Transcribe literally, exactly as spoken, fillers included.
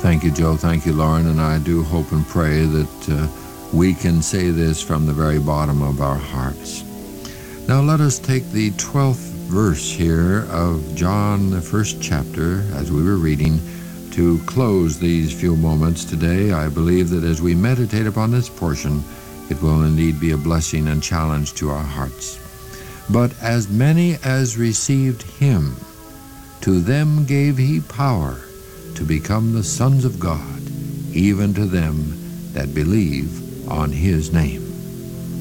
Thank you, Joe. Thank you, Lauren. And I do hope and pray that uh, we can say this from the very bottom of our hearts. Now let us take the twelfth verse here of John, the first chapter, as we were reading, to close these few moments today. I believe that as we meditate upon this portion, it will indeed be a blessing and challenge to our hearts. But as many as received him, to them gave he power to become the sons of God, even to them that believe on his name.